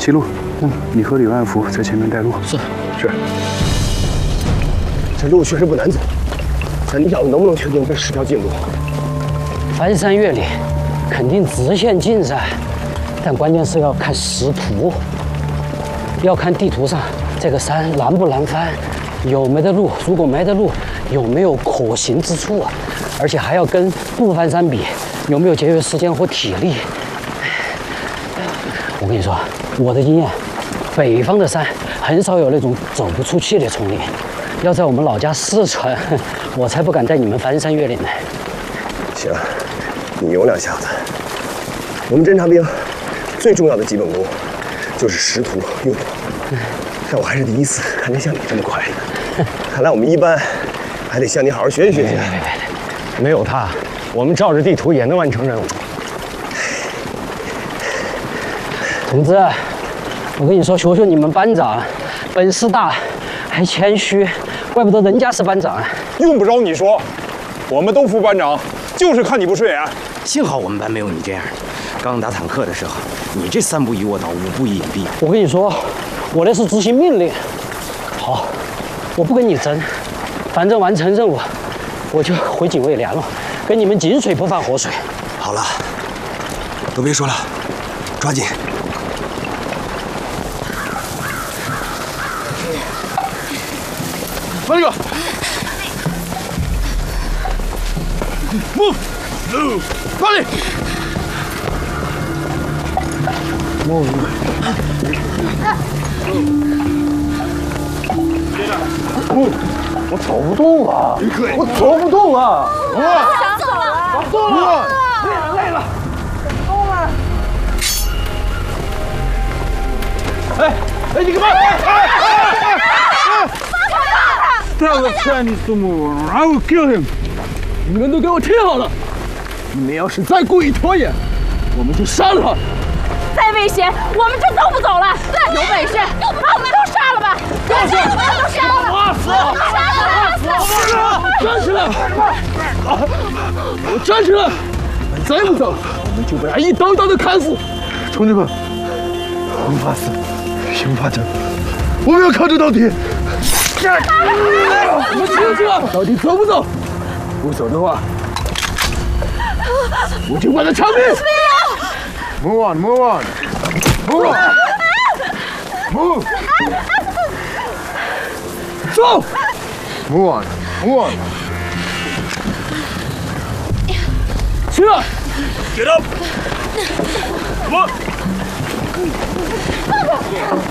齐路，你和李万福在前面带路。 是。 这路确实不难走，但你要能不能确定这是条近路？ 翻山越岭，肯定直线进噻，但关键是要看识途，要看地图上这个山难不难翻，有没得路，如果没得路，有没有可行之处啊？而且还要跟不翻山比，有没有节约时间或体力？我跟你说，我的经验，北方的山很少有那种走不出去的丛林，要在我们老家四川，我才不敢带你们翻山越岭呢。 行，你有两下子。我们侦察兵最重要的基本功就是识途用途，但我还是第一次看见像你这么快的。看来我们一班还得向你好好学习学习。 没有他，我们照着地图也能完成任务。 同志，我跟你说，学学你们班长，本事大，还谦虚，怪不得人家是班长。 用不着你说，我们都服班长，就是看你不顺眼。 幸好我们班没有你这样的。刚打坦克的时候，你这3步一卧倒，5步一隐蔽。 我跟你说，我那是执行命令。好，我不跟你争，反正完成任务，我就回警卫连了，跟你们井水不犯河水。 好了，都别说了，抓紧。 翻个 ，move， 快点 ，move， 我走不动啊！我走不动啊！ 我想走了， 走了， 累了，动了。 哎，你干嘛？Tell the Chinese to move on, I will kill him. 你们都给我听好了，你们要是再故意拖延，我们就杀了他。 再危险，我们就都不走了。有本事，把我们都杀了吧！都杀了，都杀了！ 打死！ 杀了！ 站起来！我站起来！再不走，我们就被他一刀刀的砍死。同志们，不怕死，心不怕疼，我们要抗争到底。我们听清了，到底走不走？不走的话，我就把他枪毙。Move on, move on, move on, move. 走 ，move on, move on. 起来 ，Get up. Come on.